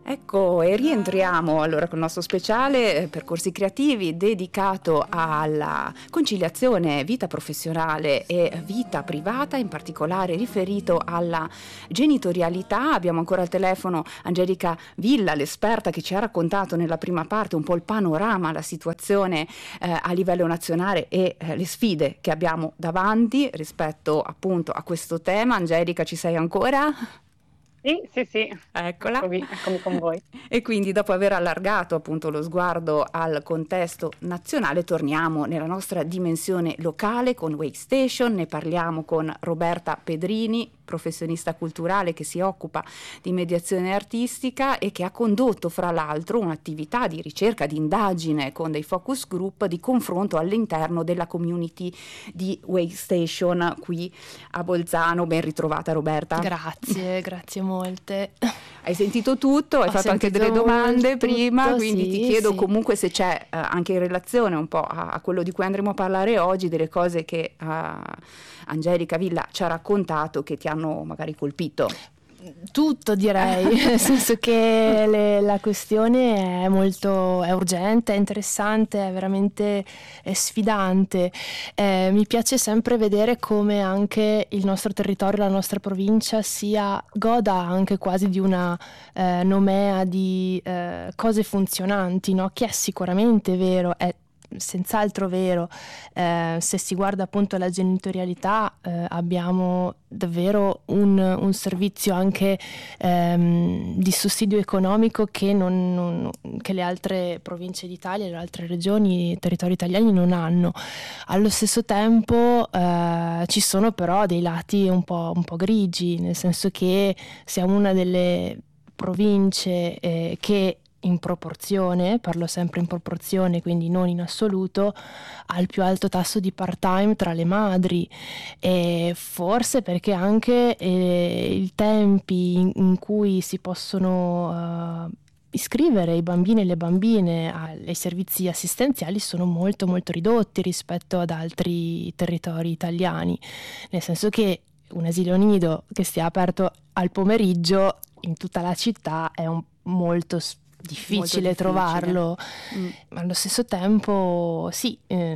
Ecco, e rientriamo allora con il nostro speciale Percorsi Creativi dedicato alla conciliazione vita professionale e vita privata, in particolare riferito alla genitorialità. Abbiamo ancora al telefono Angelica Villa, l'esperta che ci ha raccontato nella prima parte un po' il panorama, la situazione a livello nazionale e le sfide che abbiamo davanti rispetto appunto a questo tema. Angelica, ci sei ancora? Sì, Eccola. Eccomi con voi. E quindi dopo aver allargato appunto lo sguardo al contesto nazionale, torniamo nella nostra dimensione locale con Wake Station. Ne parliamo con Roberta Pedrini, professionista culturale che si occupa di mediazione artistica e che ha condotto fra l'altro un'attività di ricerca, di indagine con dei focus group di confronto all'interno della community di Wake Station qui a Bolzano. Ben ritrovata Roberta. Grazie molte. Hai sentito tutto, hai fatto anche delle domande prima, quindi sì, ti chiedo sì. comunque se c'è anche in relazione un po' a quello di cui andremo a parlare oggi, delle cose che Angelica Villa ci ha raccontato che ti hanno magari colpito. Tutto, direi, nel senso che la questione è urgente, è interessante, è veramente sfidante. Mi piace sempre vedere come anche il nostro territorio, la nostra provincia goda anche quasi di una nomea di cose funzionanti, no? Che è sicuramente vero, è senz'altro vero. Se si guarda appunto la genitorialità, abbiamo davvero un servizio anche di sussidio economico che che le altre province d'Italia, le altre regioni, i territori italiani non hanno. Allo stesso tempo ci sono però dei lati un po' grigi, nel senso che siamo una delle province che in proporzione, parlo sempre in proporzione, quindi non in assoluto, ha il più alto tasso di part-time tra le madri, e forse perché anche i tempi in cui si possono iscrivere i bambini e le bambine ai servizi assistenziali sono molto molto ridotti rispetto ad altri territori italiani, nel senso che un asilo nido che stia aperto al pomeriggio in tutta la città è molto difficile trovarlo. Allo stesso tempo sì,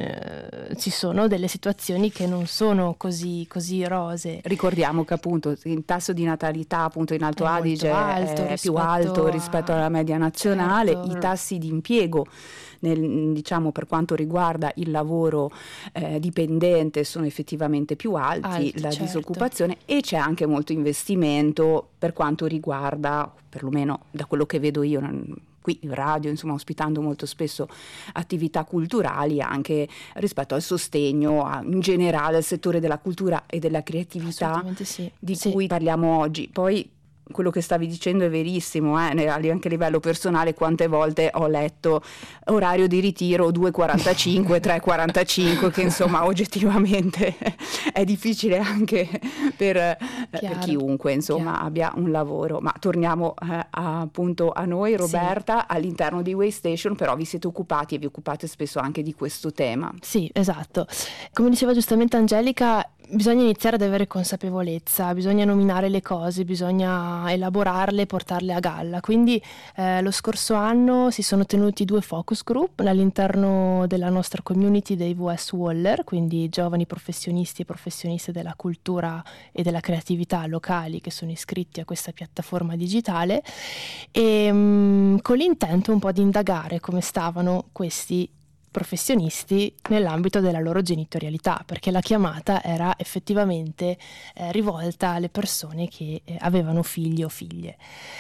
ci sono delle situazioni che non sono così rosee. Ricordiamo che appunto il tasso di natalità appunto in Alto Adige è più alto rispetto alla media nazionale, certo. I tassi di impiego diciamo per quanto riguarda il lavoro dipendente sono effettivamente più alti, la certo. Disoccupazione, e c'è anche molto investimento per quanto riguarda, perlomeno da quello che vedo io qui in radio, insomma, ospitando molto spesso attività culturali, anche rispetto al sostegno in generale al settore della cultura e della creatività di cui parliamo oggi. Poi quello che stavi dicendo è verissimo, anche a livello personale quante volte ho letto orario di ritiro 2:45, 3:45, che insomma oggettivamente è difficile anche per chiunque insomma abbia un lavoro. Ma torniamo appunto a noi, Roberta, all'interno di Wake Station però vi siete occupati e vi occupate spesso anche di questo tema. Sì, esatto. Come diceva giustamente Angelica, bisogna iniziare ad avere consapevolezza, bisogna nominare le cose, bisogna elaborarle e portarle a galla. Quindi lo scorso anno si sono tenuti 2 focus group all'interno della nostra community dei VS Waller, quindi giovani professionisti e professioniste della cultura e della creatività locali che sono iscritti a questa piattaforma digitale, e con l'intento un po' di indagare come stavano questi professionisti nell'ambito della loro genitorialità, perché la chiamata era effettivamente rivolta alle persone che avevano figli o figlie.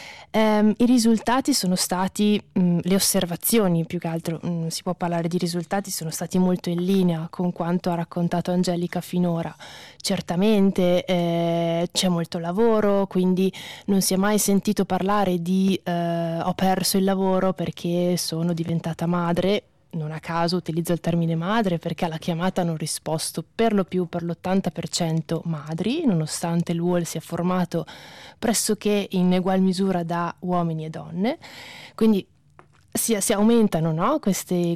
I risultati sono stati, le osservazioni più che altro, si può parlare di risultati, sono stati molto in linea con quanto ha raccontato Angelica finora. Certamente c'è molto lavoro, quindi non si è mai sentito parlare di ho perso il lavoro perché sono diventata madre. Non a caso utilizzo il termine madre perché alla chiamata hanno risposto per lo più per l'80% madri, nonostante l'UOL sia formato pressoché in egual misura da uomini e donne. Quindi si aumentano, no? questi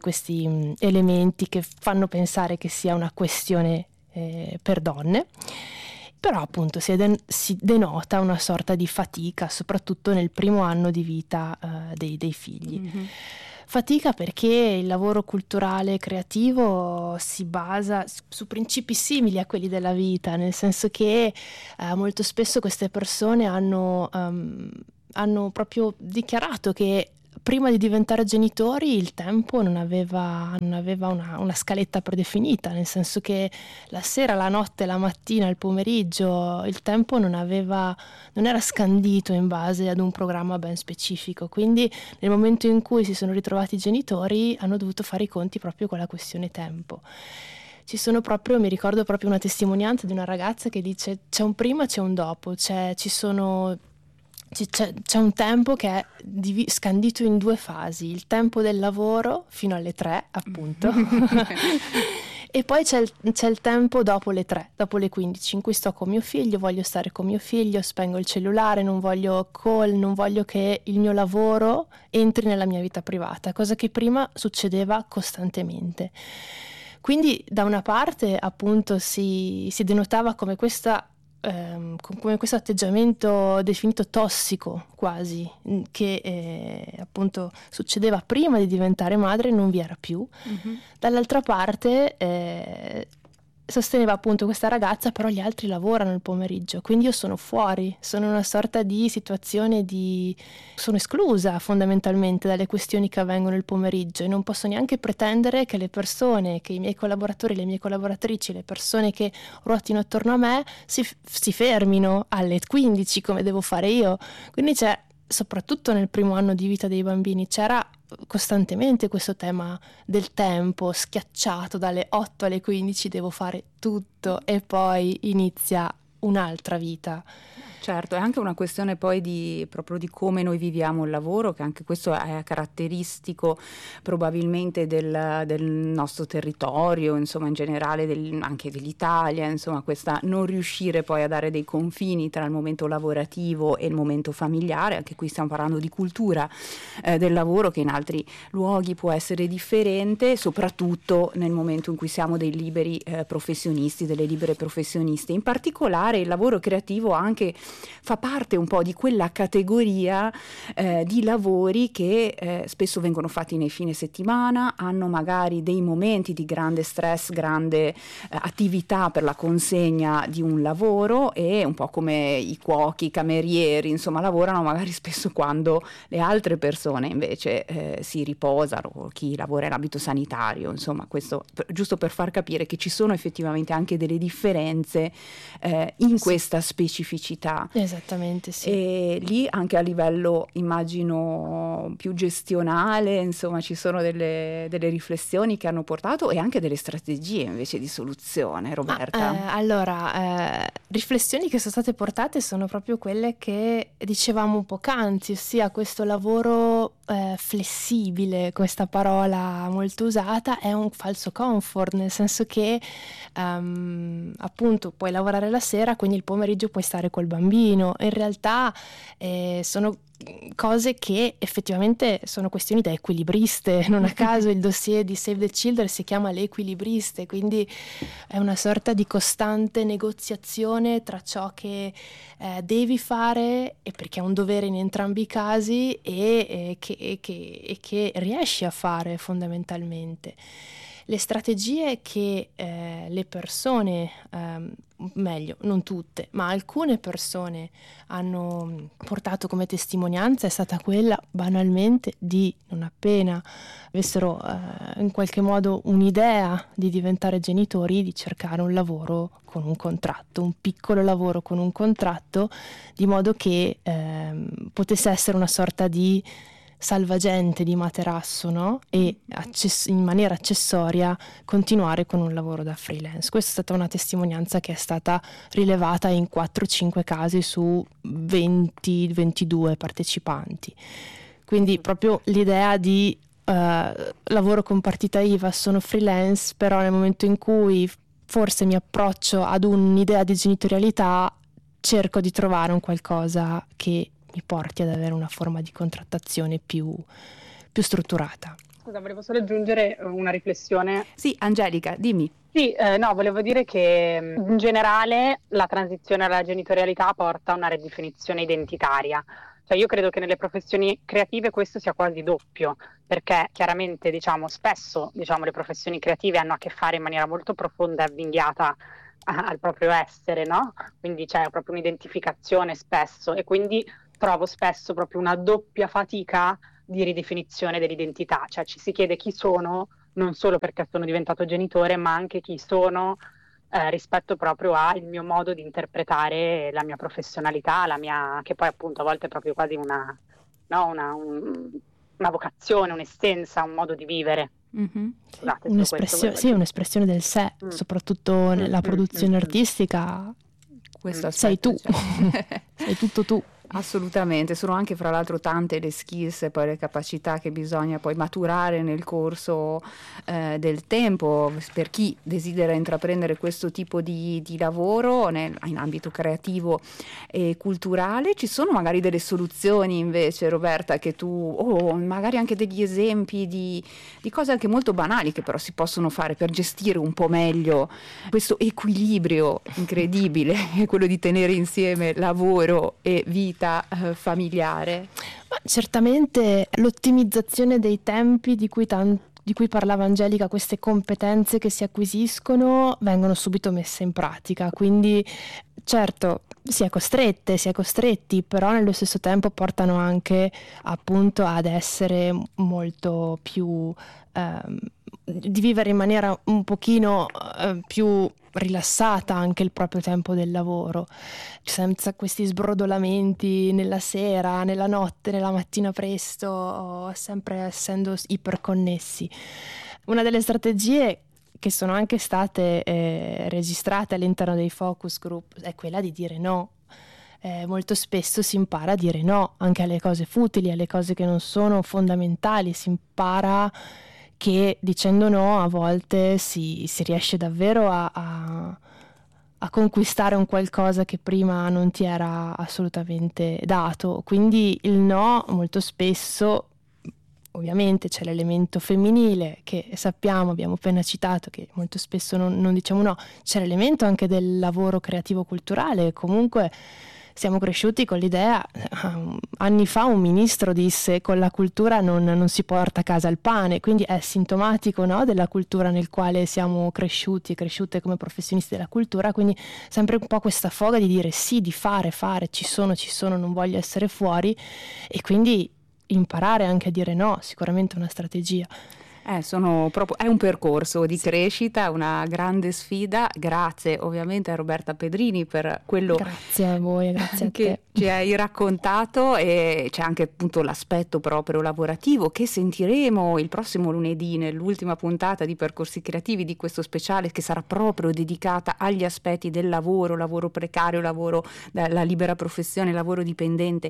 elementi che fanno pensare che sia una questione per donne. però appunto si denota una sorta di fatica, soprattutto nel primo anno di vita dei figli. Mm-hmm. Fatica perché il lavoro culturale creativo si basa su principi simili a quelli della vita, nel senso che molto spesso queste persone hanno proprio dichiarato che prima di diventare genitori il tempo non aveva una scaletta predefinita, nel senso che la sera, la notte, la mattina, il pomeriggio, il tempo non era scandito in base ad un programma ben specifico. Quindi nel momento in cui si sono ritrovati genitori hanno dovuto fare i conti proprio con la questione tempo. Mi ricordo proprio una testimonianza di una ragazza che dice: c'è un prima, c'è un dopo, c'è un tempo che è scandito in 2 fasi, il tempo del lavoro fino alle 3 appunto e poi c'è il tempo dopo le 3, dopo le 15, in cui sto con mio figlio, voglio stare con mio figlio, spengo il cellulare, non voglio call, non voglio che il mio lavoro entri nella mia vita privata, cosa che prima succedeva costantemente. Quindi da una parte appunto si denotava come questo atteggiamento definito tossico quasi, che appunto succedeva prima di diventare madre e non vi era più. Mm-hmm. Dall'altra parte sosteneva appunto questa ragazza, però gli altri lavorano il pomeriggio, quindi io sono fuori, sono in una sorta di situazione sono esclusa fondamentalmente dalle questioni che avvengono il pomeriggio e non posso neanche pretendere che le persone, che i miei collaboratori, le mie collaboratrici, le persone che ruotino attorno a me si fermino alle 15 come devo fare io. Quindi soprattutto nel primo anno di vita dei bambini c'era costantemente questo tema del tempo schiacciato, dalle 8 alle 15 devo fare tutto e poi inizia un'altra vita. Certo, è anche una questione poi proprio di come noi viviamo il lavoro, che anche questo è caratteristico probabilmente del nostro territorio, insomma in generale anche dell'Italia, insomma questa non riuscire poi a dare dei confini tra il momento lavorativo e il momento familiare. Anche qui stiamo parlando di cultura del lavoro, che in altri luoghi può essere differente, soprattutto nel momento in cui siamo dei liberi professionisti, delle libere professioniste. In particolare il lavoro creativo anche fa parte un po' di quella categoria di lavori che spesso vengono fatti nei fine settimana, hanno magari dei momenti di grande stress, grande attività per la consegna di un lavoro, e un po' come i cuochi, i camerieri, insomma lavorano magari spesso quando le altre persone invece si riposano, chi lavora in ambito sanitario, insomma questo giusto per far capire che ci sono effettivamente anche delle differenze in questa specificità. Esattamente, sì. E lì anche a livello, immagino, più gestionale, insomma, ci sono delle riflessioni che hanno portato e anche delle strategie invece di soluzione, Roberta. Riflessioni che sono state portate sono proprio quelle che dicevamo poc'anzi, ossia questo lavoro flessibile, questa parola molto usata, è un falso comfort, nel senso che appunto puoi lavorare la sera, quindi il pomeriggio puoi stare col bambino. In realtà sono cose che effettivamente sono questioni da equilibriste, non a caso il dossier di Save the Children si chiama Le equilibriste, quindi è una sorta di costante negoziazione tra ciò che devi fare, e perché è un dovere in entrambi i casi, e che riesci a fare fondamentalmente. Le strategie che le persone, meglio, non tutte, ma alcune persone hanno portato come testimonianza è stata quella banalmente di, non appena avessero in qualche modo un'idea di diventare genitori, di cercare un lavoro con un contratto, un piccolo lavoro con un contratto, di modo che potesse essere una sorta di salvagente, di materasso, no? E in maniera accessoria continuare con un lavoro da freelance. Questa è stata una testimonianza che è stata rilevata in 4-5 casi su 20-22 partecipanti. Quindi proprio l'idea di lavoro con partita IVA, sono freelance, però nel momento in cui forse mi approccio ad un'idea di genitorialità cerco di trovare un qualcosa che mi porti ad avere una forma di contrattazione più strutturata. Scusa, volevo solo aggiungere una riflessione. Sì, Angelica, dimmi. Sì, no, volevo dire che in generale la transizione alla genitorialità porta a una ridefinizione identitaria. Cioè io credo che nelle professioni creative questo sia quasi doppio, perché chiaramente spesso le professioni creative hanno a che fare in maniera molto profonda e avvinghiata al proprio essere, no? Quindi c'è proprio un'identificazione spesso e quindi trovo spesso proprio una doppia fatica di ridefinizione dell'identità, cioè ci si chiede chi sono non solo perché sono diventato genitore, ma anche chi sono rispetto proprio al mio modo di interpretare la mia professionalità, che poi appunto a volte è proprio quasi no, una vocazione, un'essenza, un modo di vivere. Mm-hmm. Scusate, un'espressione del sé, soprattutto nella produzione artistica. Questo sei tu, sei tutto tu. Assolutamente, sono anche fra l'altro tante le skills e poi le capacità che bisogna poi maturare nel corso del tempo per chi desidera intraprendere questo tipo di lavoro in ambito creativo e culturale. Ci sono magari delle soluzioni invece, Roberta, che magari anche degli esempi di cose anche molto banali che però si possono fare per gestire un po' meglio questo equilibrio incredibile, quello di tenere insieme lavoro e vita familiare? Ma certamente l'ottimizzazione dei tempi di cui parlava Angelica, queste competenze che si acquisiscono vengono subito messe in pratica, quindi certo si è costretti, però nello stesso tempo portano anche appunto ad essere molto più di vivere in maniera un pochino più rilassata anche il proprio tempo del lavoro, senza questi sbrodolamenti nella sera, nella notte, nella mattina presto, sempre essendo iperconnessi. Una delle strategie che sono anche state registrate all'interno dei focus group è quella di dire no. Molto spesso si impara a dire no anche alle cose futili, alle cose che non sono fondamentali, si impara che dicendo no a volte si riesce davvero a conquistare un qualcosa che prima non ti era assolutamente dato. Quindi il no molto spesso, ovviamente c'è l'elemento femminile che sappiamo, abbiamo appena citato, che molto spesso non diciamo no, c'è l'elemento anche del lavoro creativo culturale. Comunque siamo cresciuti con l'idea, anni fa un ministro disse con la cultura non si porta a casa il pane, quindi è sintomatico, no, della cultura nel quale siamo cresciuti e cresciute come professionisti della cultura, quindi sempre un po' questa foga di dire sì, di fare, ci sono, non voglio essere fuori, e quindi imparare anche a dire no, sicuramente una strategia. È un percorso di crescita, una grande sfida. Grazie ovviamente a Roberta Pedrini per quello. Grazie a voi, grazie a che te. Ci hai raccontato, e c'è anche appunto l'aspetto proprio lavorativo che sentiremo il prossimo lunedì nell'ultima puntata di Percorsi Creativi di questo speciale, che sarà proprio dedicata agli aspetti del lavoro precario, lavoro la libera professione, lavoro dipendente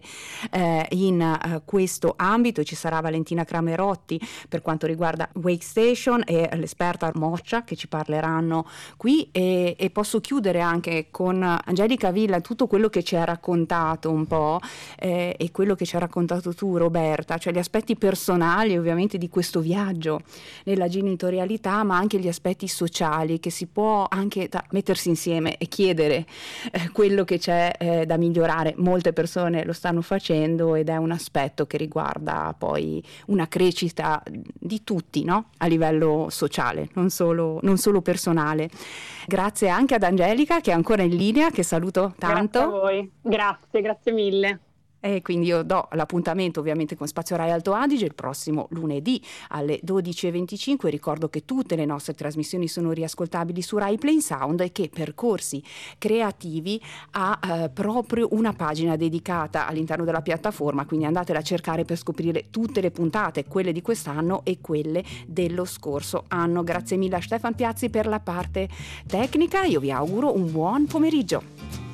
in questo ambito. Ci sarà Valentina Cramerotti per quanto riguarda Wake Station e l'esperta Moccia che ci parleranno qui, e posso chiudere anche con Angelica Villa tutto quello che ci ha raccontato un po' e quello che ci ha raccontato tu, Roberta, cioè gli aspetti personali ovviamente di questo viaggio nella genitorialità, ma anche gli aspetti sociali, che si può anche mettersi insieme e chiedere quello che c'è da migliorare. Molte persone lo stanno facendo ed è un aspetto che riguarda poi una crescita di tutti, no? A livello sociale, non solo personale. Grazie anche ad Angelica che è ancora in linea, che saluto tanto. Grazie a voi, grazie mille. E quindi io do l'appuntamento ovviamente con Spazio Rai Alto Adige il prossimo lunedì alle 12:25. Ricordo che tutte le nostre trasmissioni sono riascoltabili su Rai Play Sound e che Percorsi Creativi ha proprio una pagina dedicata all'interno della piattaforma, quindi andatela a cercare per scoprire tutte le puntate, quelle di quest'anno e quelle dello scorso anno. Grazie mille a Stefan Piazzi per la parte tecnica, io vi auguro un buon pomeriggio.